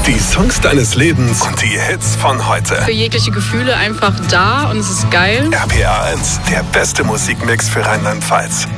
Die Songs deines Lebens und die Hits von heute. Für jegliche Gefühle einfach da und es ist geil. RPA 1, der beste Musikmix für Rheinland-Pfalz.